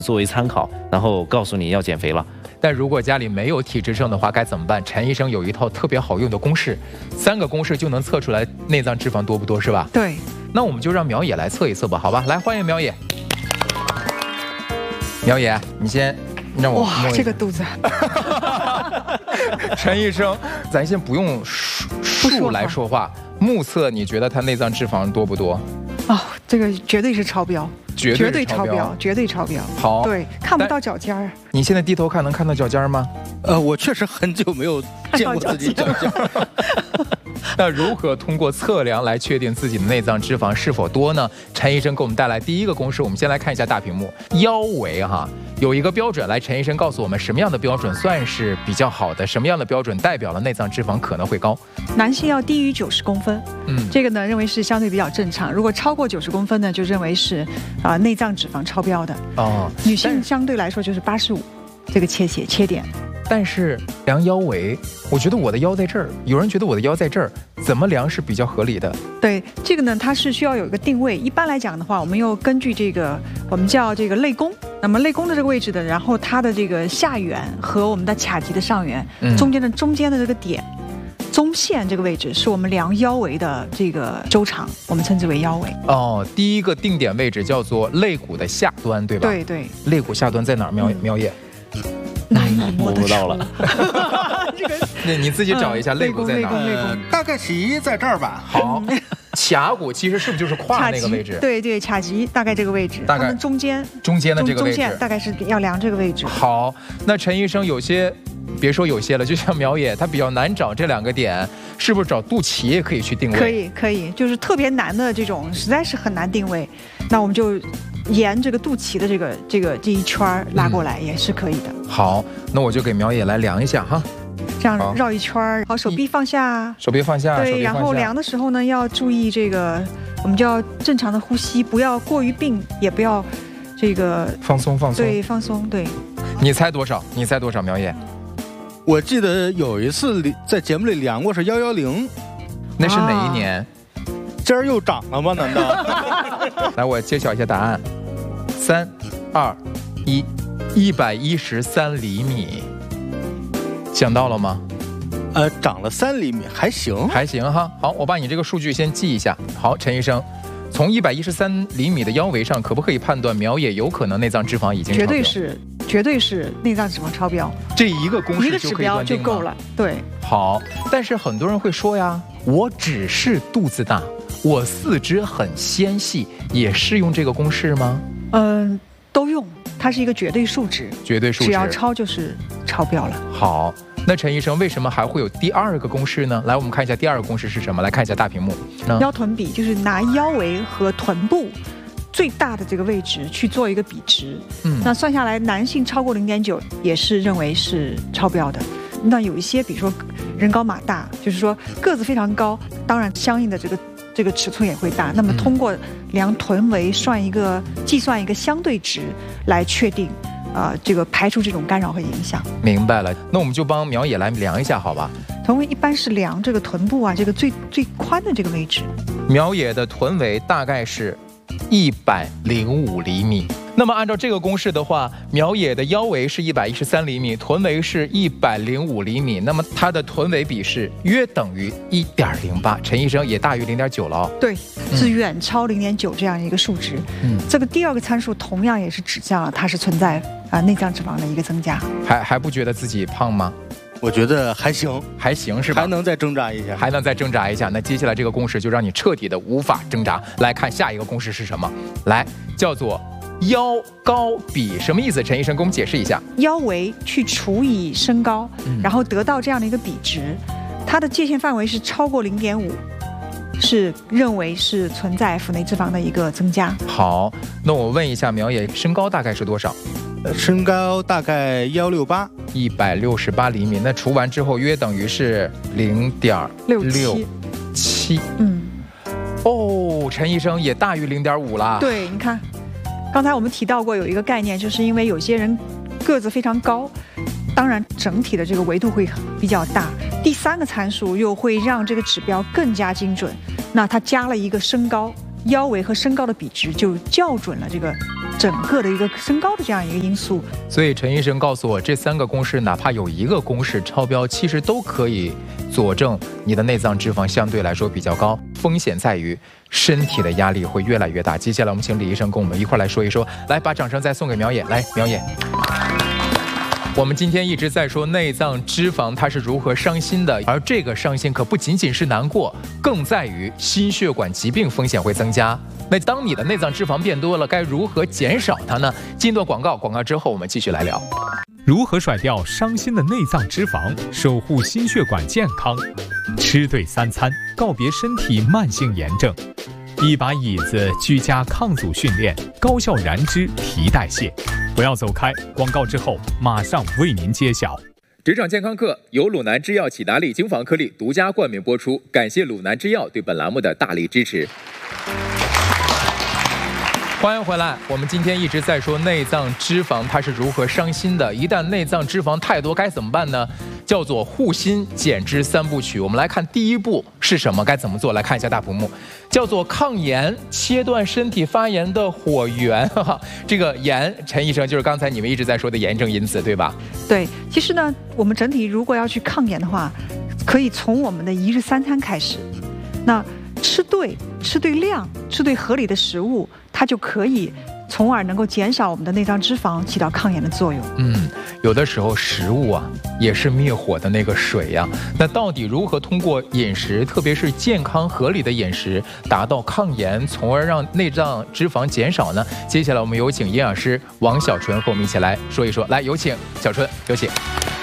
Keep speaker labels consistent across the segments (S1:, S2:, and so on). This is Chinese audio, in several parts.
S1: 作为参考，然后告诉你要减肥了。
S2: 但如果家里没有体脂症的话，该怎么办？陈医生有一套特别好用的公式，3个公式就能测出来内脏脂肪多不多，是吧？
S3: 对。
S2: 那我们就让苗野来测一测吧，好吧？来，欢迎苗野。苗野，你先让我
S3: 哇，这个肚子。
S2: 陈医生，咱先不用数来说话，目测你觉得他内脏脂肪多不多？
S3: 哦，这个绝对是超标。绝对超标，绝对超标。
S2: 好，
S3: 对，看不到脚尖儿。
S2: 你现在低头看，能看到脚尖吗？
S4: 我确实很久没有见过自己脚尖。
S2: 那如何通过测量来确定自己的内脏脂肪是否多呢？陈医生给我们带来第一个公式，我们先来看一下大屏幕，腰围哈，有一个标准，来，陈医生告诉我们什么样的标准算是比较好的，什么样的标准代表了内脏脂肪可能会高？
S3: 男性要低于90公分，这个呢认为是相对比较正常，如果超过90公分呢，就认为是内脏脂肪超标的。哦，女性相对来说就是85，这个切点。
S2: 但是量腰围，我觉得我的腰在这儿，有人觉得我的腰在这儿，怎么量是比较合理的？
S3: 对，这个呢，它是需要有一个定位。一般来讲的话，我们要根据这个我们叫这个肋弓，那么肋弓的这个位置的，然后它的这个下缘和我们的髂棘的上缘中间的这个点。中线这个位置是我们量腰围的这个周长，我们称之为腰围。
S2: 哦，第一个定点位置叫做肋骨的下端，对吧？
S3: 对对。
S2: 肋骨下端在哪儿？苗野？
S3: 难以摸得
S1: 到了。
S2: 这个，那你自己找一下肋骨在哪
S4: 儿？大概其在这儿吧。
S2: 好，髂骨其实是不是就是胯那个位置？
S3: 对对，髂棘大概这个位置，
S2: 大概
S3: 中间
S2: 的这个位置，
S3: 大概是要量这个位置。
S2: 好，那陈医生别说有些了，就像苗野，他比较难找这2个点，是不是找肚脐也可以去定位？
S3: 可以，就是特别难的这种，实在是很难定位，那我们就沿这个肚脐的这一圈拉过来也是可以的。
S2: 好，那我就给苗野来量一下哈，
S3: 这样绕一圈，好，手臂放下，对，然后量的时候呢，要注意这个，我们就要正常的呼吸，不要过于并，也不要这个
S2: 放松，
S3: 对，放松，对。
S2: 你猜多少，苗野？
S4: 我记得有一次在节目里量过是110，
S2: 那是哪一年？
S4: 今儿又涨了吗？难道？
S2: 来，我揭晓一下答案，3、2、1，113厘米，想到了吗？
S4: 涨了3厘米，还行
S2: 哈。好，我把你这个数据先记一下。好，陈医生，从113厘米的腰围上，可不可以判断苗野有可能内脏脂肪已经超标？
S3: 绝对是内脏脂肪超标，
S2: 这一个公式
S3: 一个指标就够了。对，
S2: 好，但是很多人会说呀，我只是肚子大，我四肢很纤细，也适用这个公式吗？
S3: 都用，它是一个绝对数值，只要超就是超标了。
S2: 好，那陈医生为什么还会有第2个公式呢？来，我们看一下第2个公式是什么？来看一下大屏幕，
S3: 腰臀比，就是拿腰围和臀部最大的这个位置去做一个比值，那算下来，男性超过0.9也是认为是超标的。那有一些，比如说人高马大，就是说个子非常高，当然相应的这个尺寸也会大。那么通过量臀围计算一个相对值来确定，这个排除这种干扰和影响。
S2: 明白了，那我们就帮苗野来量一下，好吧？
S3: 臀围一般是量这个臀部这个最宽的这个位置。
S2: 苗野的臀围大概是105厘米。那么按照这个公式的话，苗野的腰围是113厘米，臀围是105厘米，那么它的臀围比是约等于1.08。陈医生也大于0.9了哦。
S3: 对，是远超0.9这样一个数值。这个第2个参数同样也是指向了它是存在内脏脂肪的一个增加。
S2: 还不觉得自己胖吗？
S4: 我觉得还行是吧？
S2: 还能再挣扎一下。那接下来这个公式就让你彻底的无法挣扎。来看下一个公式是什么？来，叫做腰高比，什么意思？陈医生给我们解释一下。
S3: 腰围去除以身高，然后得到这样的一个比值，它的界限范围是超过0.5，是认为是存在腹内脂肪的一个增加。
S2: 好，那我问一下苗野，身高大概是多少？
S4: 身高大概
S2: 168厘米，那除完之后约等于是0.67。哦，陈医生也大于0.5了。
S3: 对，你看，刚才我们提到过有一个概念，就是因为有些人个子非常高，当然整体的这个维度会比较大。第3个参数又会让这个指标更加精准，那它加了一个身高，腰围和身高的比值就校准了整个的一个升高的这样一个因素。
S2: 所以陈医生告诉我，这3个公式哪怕有一个公式超标，其实都可以佐证你的内脏脂肪相对来说比较高，风险在于身体的压力会越来越大。接下来我们请李医生跟我们一块来说一说，来把掌声再送给苗野，来苗野。我们今天一直在说内脏脂肪它是如何伤心的，而这个伤心可不仅仅是难过，更在于心血管疾病风险会增加。那当你的内脏脂肪变多了，该如何减少它呢？进段广告，广告之后我们继续来聊。
S5: 如何甩掉伤心的内脏脂肪，守护心血管健康？吃对3餐，告别身体慢性炎症。一把椅子，居家抗阻训练，高效燃脂提代谢。不要走开，广告之后马上为您揭晓。
S2: 职场健康课由鲁南制药启达利精防颗粒独家冠名播出，感谢鲁南制药对本栏目的大力支持。欢迎回来，我们今天一直在说内脏脂肪它是如何伤心的，一旦内脏脂肪太多该怎么办呢？叫做护心减脂3部曲。我们来看第一步是什么，该怎么做？来看一下大屏幕，叫做抗炎，切断身体发炎的火源。这个炎，陈医生就是刚才你们一直在说的炎症因子，对吧？
S3: 对，其实呢，我们整体如果要去抗炎的话，可以从我们的1日3餐开始。那吃对量，吃对合理的食物，它就可以从而能够减少我们的内脏脂肪，起到抗炎的作用。
S2: 有的时候食物啊也是灭火的那个水呀。那到底如何通过饮食，特别是健康合理的饮食，达到抗炎，从而让内脏脂肪减少呢？接下来我们有请营养师王小纯和我们一起来说一说。来，有请小纯，有请。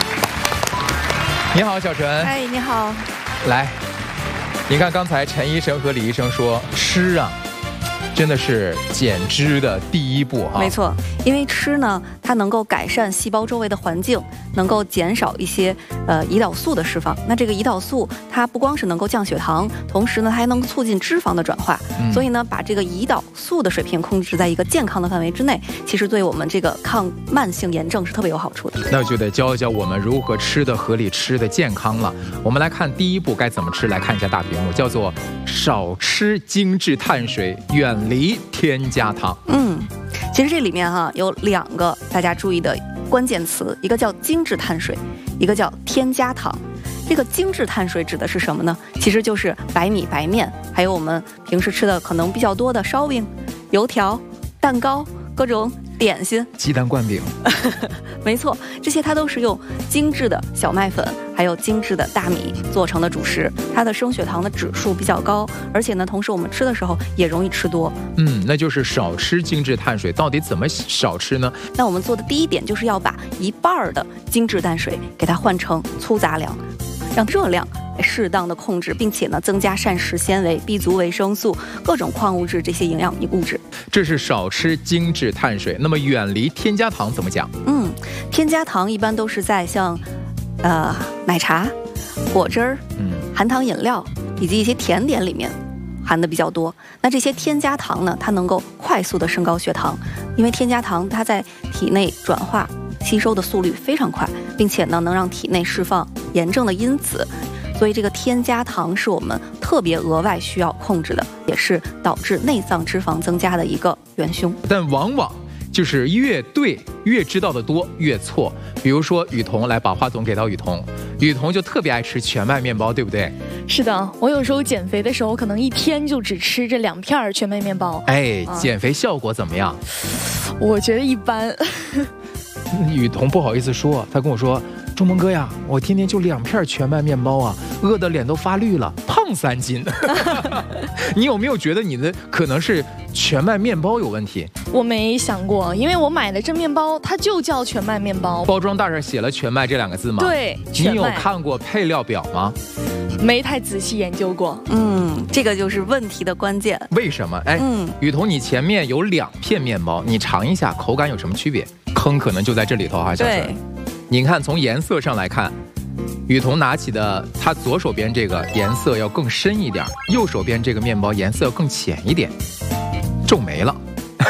S2: 你好，小纯。
S6: 嗨，你好。
S2: 来，你看刚才陈医生和李医生说吃啊真的是减脂的第一步哈。
S6: 没错，因为吃呢，它能够改善细胞周围的环境，能够减少一些胰岛素的释放。那这个胰岛素它不光是能够降血糖，同时呢，它还能促进脂肪的转化。所以呢，把这个胰岛素的水平控制在一个健康的范围之内，其实对我们这个抗慢性炎症是特别有好处的。
S2: 那就得教一教我们如何吃的合理，吃的健康了。我们来看第一步该怎么吃，来看一下大屏幕，叫做少吃精致碳水，远离添加糖。
S6: 其实这里面有2个大家注意的关键词，一个叫精致碳水，一个叫添加糖。这个精致碳水指的是什么呢？其实就是白米、白面，还有我们平时吃的可能比较多的烧饼、油条、蛋糕、各种点心、
S2: 鸡蛋灌饼。
S6: 没错，这些它都是用精致的小麦粉还有精致的大米做成的主食，它的升血糖的指数比较高，而且呢，同时我们吃的时候也容易吃多。
S2: 那就是少吃精致碳水。到底怎么少吃呢？
S6: 那我们做的第一点就是要把1半的精致碳水给它换成粗杂粮，让热量适当的控制，并且呢增加膳食纤维、B 族维生素、各种矿物质这些营养物质。
S2: 这是少吃精致碳水。那么远离添加糖怎么讲？
S6: 添加糖一般都是在像奶茶、果汁儿、含糖饮料以及一些甜点里面含的比较多。那这些添加糖呢，它能够快速的升高血糖，因为添加糖它在体内转化吸收的速率非常快，并且呢能让体内释放炎症的因子。所以这个添加糖是我们特别额外需要控制的，也是导致内脏脂肪增加的一个元凶。
S2: 但往往就是越对越知道的多越错。比如说雨桐，来把话筒给到雨桐，雨桐就特别爱吃全麦面包，对不对？
S7: 是的，我有时候减肥的时候，可能一天就只吃这2片全麦面包。
S2: 减肥效果怎么样？
S7: 我觉得一般。
S2: 雨桐不好意思说，他跟我说，钟萌哥呀，我天天就2片全麦面包啊，饿得脸都发绿了，胖3斤。你有没有觉得你的可能是全麦面包有问题？
S7: 我没想过，因为我买的这面包它就叫全麦面包，
S2: 包装袋上写了全麦这2个字吗？
S7: 对，
S2: 你有看过配料表吗？
S7: 没太仔细研究过。
S6: 这个就是问题的关键。
S2: 为什么？雨桐，你前面有2片面包，你尝一下口感有什么区别？坑可能就在这里头哈，小陈。你看从颜色上来看，雨桐拿起的他左手边这个颜色要更深一点，右手边这个面包颜色要更浅一点，皱眉了。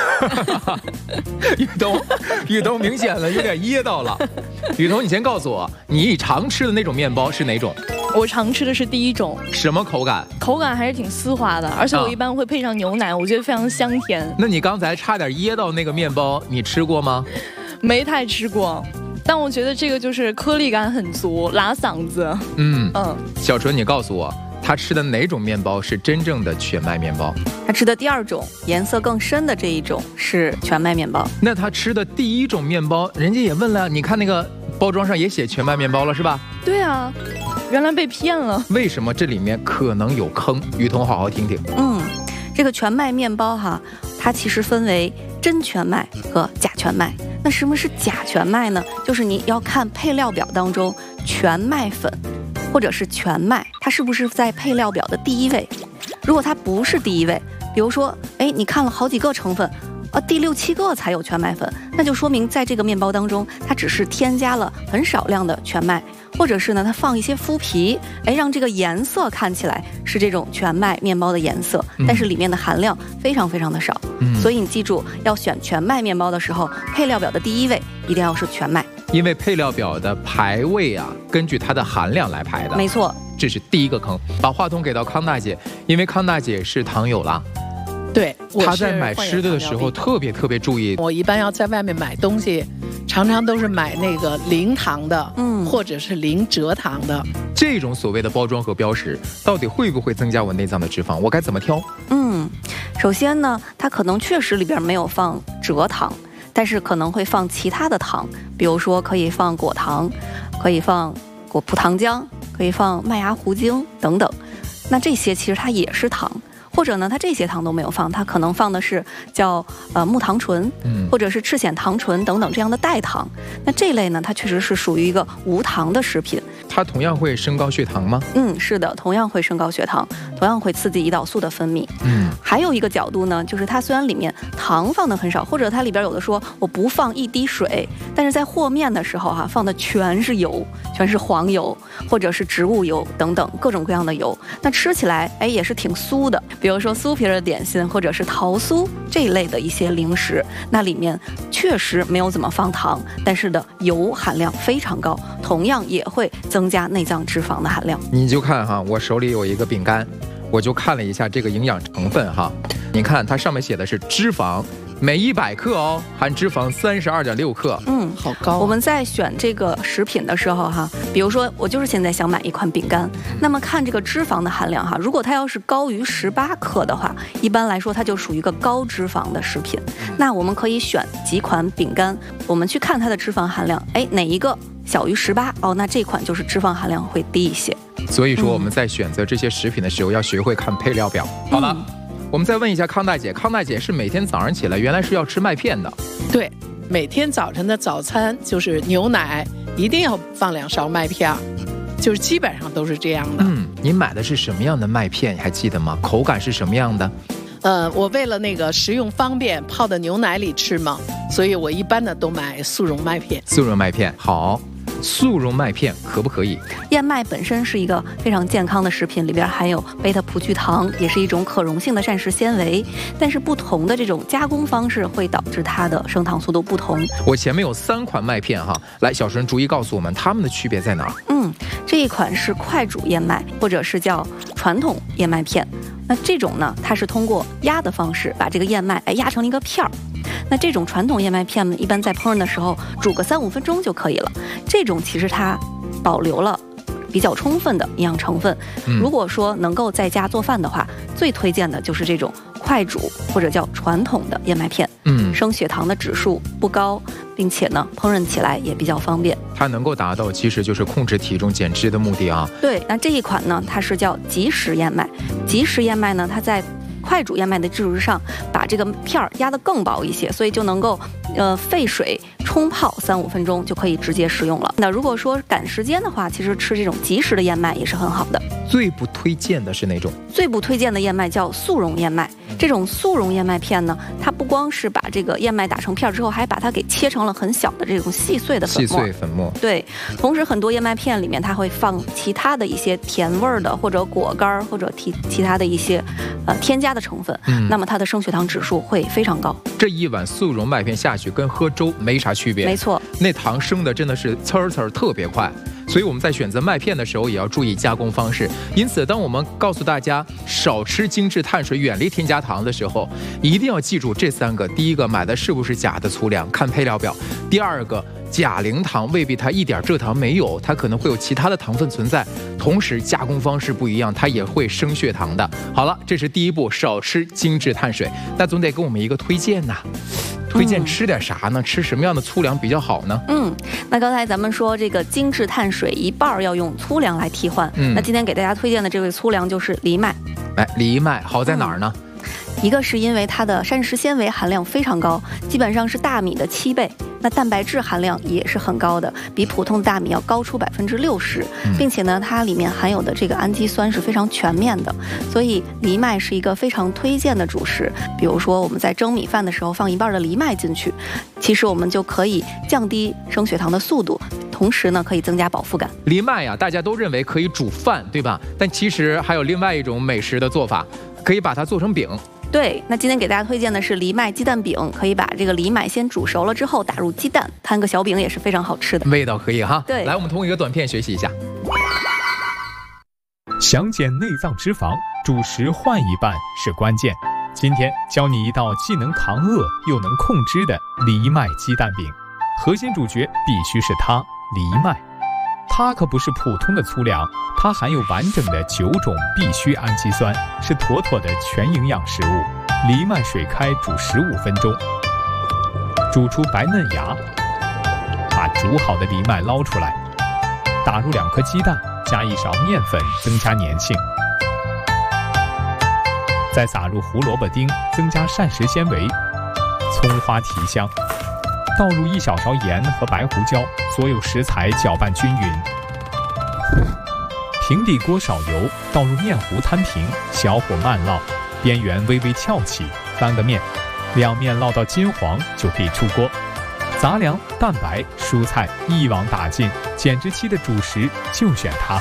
S2: 雨桐明显了，有点噎到了。雨桐，你先告诉我，你常吃的那种面包是哪种？
S7: 我常吃的是第一种。
S2: 什么口感？
S7: 口感还是挺丝滑的，而且我一般会配上牛奶，我觉得非常香甜。
S2: 那你刚才差点噎到那个面包，你吃过吗？
S7: 没太吃过，但我觉得这个就是颗粒感很足，拉嗓子。
S2: 小纯，你告诉我，他吃的哪种面包是真正的全麦面包？
S6: 他吃的第二种颜色更深的这一种是全麦面包。
S2: 那他吃的第一种面包，人家也问了，你看那个包装上也写全麦面包了是吧？
S7: 对啊，原来被骗了。
S2: 为什么这里面可能有坑？于彤好好听听。
S6: 这个全麦面包哈，它其实分为真全麦和假全麦。那什么是假全麦呢？就是你要看配料表当中全麦粉或者是全麦，它是不是在配料表的第一位？如果它不是第一位，比如说，你看了好几个成分，第6、7个才有全麦粉，那就说明在这个面包当中，它只是添加了很少量的全麦，或者是呢，它放一些麸皮，让这个颜色看起来是这种全麦面包的颜色，但是里面的含量非常非常的少。所以你记住，要选全麦面包的时候，配料表的第一位一定要是全麦，
S2: 因为配料表的排位啊，根据它的含量来排的。
S6: 没错，
S2: 这是第一个坑。把话筒给到康大姐，因为康大姐是糖友啦。
S8: 对，
S2: 她在买吃的时候特别注意。
S8: 我一般要在外面买东西，常常都是买那个零糖的，或者是零蔗糖的。
S2: 这种所谓的包装和标识，到底会不会增加我内脏的脂肪？我该怎么挑？
S6: 首先呢，它可能确实里边没有放蔗糖，但是可能会放其他的糖，比如说可以放果糖，可以放果葡糖浆，可以放麦芽糊精等等。那这些其实它也是糖。或者呢，它这些糖都没有放，它可能放的是叫木糖醇，或者是赤藓糖醇等等这样的代糖。那这类呢，它确实是属于一个无糖的食品。
S2: 它同样会升高血糖吗？
S6: 是的，同样会升高血糖，同样会刺激胰岛素的分泌。还有一个角度呢，就是它虽然里面糖放的很少，或者它里边有的说我不放一滴水，但是在和面的时候放的全是油，全是黄油或者是植物油等等各种各样的油，那吃起来也是挺酥的。比如说酥皮的点心或者是桃酥这一类的一些零食，那里面确实没有怎么放糖，但是的油含量非常高，同样也会增加内脏脂肪的含量。
S2: 你就看我手里有一个饼干，我就看了一下这个营养成分你看它上面写的是脂肪，每100克含脂肪32.6克。
S8: 好高。
S6: 我们在选这个食品的时候比如说我就是现在想买一款饼干，那么看这个脂肪的含量如果它要是高于18克的话，一般来说它就属于一个高脂肪的食品。那我们可以选几款饼干，我们去看它的脂肪含量，哪一个小于18，那这款就是脂肪含量会低一些。
S2: 所以说我们在选择这些食品的时候，要学会看配料表。好了，我们再问一下康大姐，康大姐是每天早上起来原来是要吃麦片的？
S8: 对，每天早晨的早餐就是牛奶，一定要放2勺麦片，就是基本上都是这样的。
S2: 你买的是什么样的麦片？你还记得吗？口感是什么样的？
S8: 我为了那个食用方便，泡在牛奶里吃嘛，所以我一般的都买速溶麦片。
S2: 速溶麦片好。速溶麦片可不可以？
S6: 燕麦本身是一个非常健康的食品，里边含有贝塔葡聚糖，也是一种可溶性的膳食纤维。但是不同的这种加工方式会导致它的升糖速度不同。
S2: 我前面有3款麦片来，小纯逐一告诉我们它们的区别在哪儿？
S6: 这一款是快煮燕麦，或者是叫传统燕麦片。那这种呢，它是通过压的方式把这个燕麦压成了一个片儿。那这种传统燕麦片呢，一般在烹饪的时候煮个3、5分钟就可以了。这种其实它保留了比较充分的营养成分。如果说能够在家做饭的话，最推荐的就是这种快煮或者叫传统的燕麦片。升血糖的指数不高，并且呢烹饪起来也比较方便。
S2: 它能够达到其实就是控制体重减脂的目的
S6: 对，那这一款呢，它是叫即食燕麦。即食燕麦呢，它在快煮燕麦的基础之上，把这个片儿压得更薄一些，所以就能够沸水冲泡3、5分钟就可以直接食用了。那如果说赶时间的话，其实吃这种即食的燕麦也是很好的。
S2: 最不推荐的是哪种？
S6: 最不推荐的燕麦叫速溶燕麦。这种速溶燕麦片呢，它不光是把这个燕麦打成片之后，还把它给切成了很小的这种细碎的粉末。
S2: 细碎粉末。
S6: 对，同时很多燕麦片里面它会放其他的一些甜味儿的，或者果干或者其他的一些添加的成分。那么它的升血糖指数会非常高。
S2: 这一碗速溶麦片下去跟喝粥没啥区别。
S6: 没错，
S2: 那糖升的真的是呲儿特别快。 所以我们在选择麦片的时候也要注意加工方式。因此，当我们告诉大家少吃精致碳水，远离添加糖的时候，一定要记住这3个：第一个，买的是不是假的粗粮，看配料表；第二个，钾零糖未必它一点蔗糖没有，它可能会有其他的糖分存在，同时加工方式不一样，它也会升血糖的。好了，这是第一步，少吃精致碳水。那总得给我们一个推荐呐，推荐吃点啥呢？吃什么样的粗粮比较好呢？
S6: 那刚才咱们说这个精致碳水一半要用粗粮来替换，那今天给大家推荐的这位粗粮就是藜麦。
S2: 藜麦好在哪儿呢？
S6: 一个是因为它的膳食纤维含量非常高，基本上是大米的7倍。那蛋白质含量也是很高的，比普通大米要高出60%，并且呢，它里面含有的这个氨基酸是非常全面的，所以藜麦是一个非常推荐的主食。比如说我们在蒸米饭的时候放一半的藜麦进去，其实我们就可以降低升血糖的速度，同时呢可以增加饱腹感。
S2: 藜麦呀，大家都认为可以煮饭，对吧？但其实还有另外一种美食的做法，可以把它做成饼。
S6: 对，那今天给大家推荐的是藜麦鸡蛋饼，可以把这个藜麦先煮熟了之后打入鸡蛋，摊个小饼也是非常好吃的，
S2: 味道可以哈。
S6: 对，
S2: 来，我们通过一个短片学习一下。
S5: 想减内脏脂肪，主食换一半是关键。今天教你一道既能扛饿又能控脂的藜麦鸡蛋饼，核心主角必须是它，藜麦。它可不是普通的粗粮，它含有完整的9种必需氨基酸，是妥妥的全营养食物。藜麦水开煮15分钟，煮出白嫩芽，把煮好的藜麦捞出来，打入2颗鸡蛋，加1勺面粉增加粘性，再撒入胡萝卜丁增加膳食纤维，葱花提香，倒入1小勺盐和白胡椒，所有食材搅拌均匀。平底锅少油，倒入面糊摊平，小火慢烙，边缘微微翘起，翻个面，2面烙到金黄就可以出锅。杂粮、蛋白、蔬菜一网打尽，减脂期的主食就选它。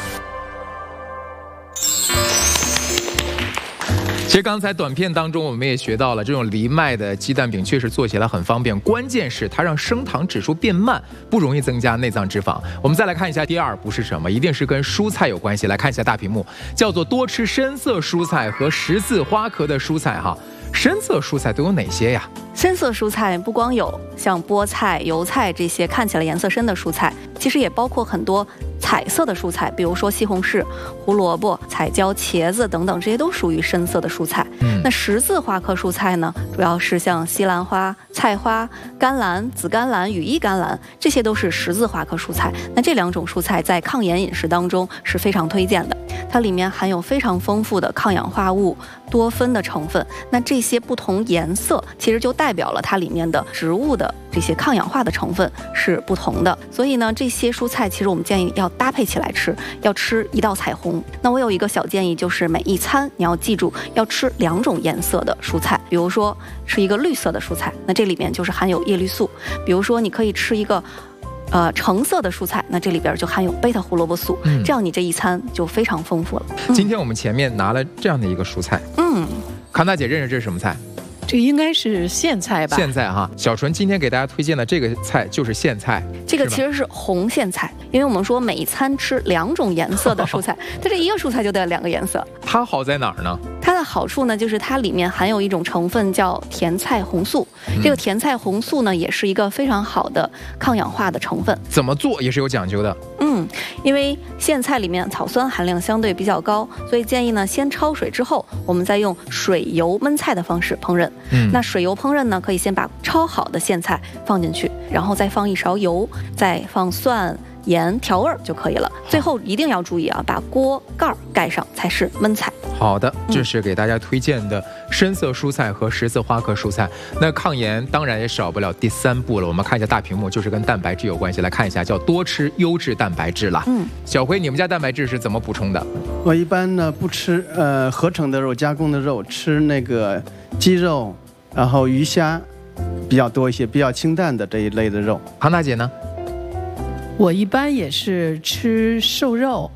S2: 其实刚才短片当中我们也学到了，这种藜麦的鸡蛋饼确实做起来很方便，关键是它让升糖指数变慢，不容易增加内脏脂肪。我们再来看一下第2步是什么，一定是跟蔬菜有关系。来看一下大屏幕，叫做多吃深色蔬菜和十字花科的蔬菜哈。深色蔬菜都有哪些呀？
S6: 深色蔬菜不光有像菠菜、油菜这些看起来颜色深的蔬菜，其实也包括很多彩色的蔬菜，比如说西红柿、胡萝卜、彩椒、茄子等等，这些都属于深色的蔬菜。那十字花科蔬菜呢，主要是像西兰花、菜花、甘蓝、紫甘蓝、羽衣甘蓝，这些都是十字花科蔬菜。那这2种蔬菜在抗炎饮食当中是非常推荐的，它里面含有非常丰富的抗氧化物、多酚的成分。那这些不同颜色其实就代表了它里面的植物的这些抗氧化的成分是不同的，所以呢，这些蔬菜其实我们建议要搭配起来吃，要吃一道彩虹。那我有一个小建议，就是每一餐你要记住要吃2种颜色的蔬菜，比如说吃一个绿色的蔬菜，那这里面就是含有叶绿素；比如说你可以吃一个橙色的蔬菜，那这里边就含有贝塔胡萝卜素，这样你这一餐就非常丰富了。
S2: 今天我们前面拿了这样的一个蔬菜，康大姐认识这是什么菜？
S8: 这应该是苋菜吧？
S2: 苋菜哈，小纯今天给大家推荐的这个菜就是苋菜。
S6: 这个其实是红苋菜，因为我们说每一餐吃2种颜色的蔬菜，它这一个蔬菜就得2个颜色。
S2: 它好在哪儿呢？
S6: 它的好处呢，就是它里面含有一种成分叫甜菜红素。这个甜菜红素呢，也是一个非常好的抗氧化的成分。
S2: 怎么做也是有讲究的。
S6: 因为苋菜里面草酸含量相对比较高，所以建议呢先焯水之后，我们再用水油焖菜的方式烹饪。那水油烹饪呢，可以先把焯好的苋菜放进去，然后再放1勺油，再放蒜、盐调味就可以了。最后一定要注意啊，把锅盖盖上才是焖菜。
S2: 好的，这是给大家推荐的深色蔬菜和十字花科蔬菜。那抗炎当然也少不了第3步了，我们看一下大屏幕，就是跟蛋白质有关系。来看一下，叫多吃优质蛋白质了。小辉，你们家蛋白质是怎么补充的？
S9: 我一般呢不吃合成的肉、加工的肉，吃那个鸡肉，然后鱼虾比较多一些，比较清淡的这一类的肉。
S2: 康大姐呢？
S8: 我一般也是吃瘦肉，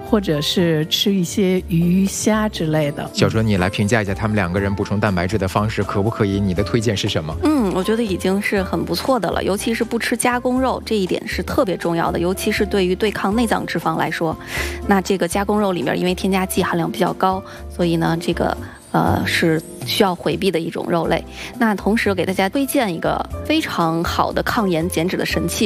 S8: 或者是吃一些鱼虾之类的。
S2: 小哲，你来评价一下他们2个人补充蛋白质的方式可不可以？你的推荐是什么？
S6: 我觉得已经是很不错的了，尤其是不吃加工肉，这一点是特别重要的，尤其是对于对抗内脏脂肪来说。那这个加工肉里面因为添加剂含量比较高，所以呢这个是需要回避的一种肉类。那同时给大家推荐一个非常好的抗炎减脂的神器。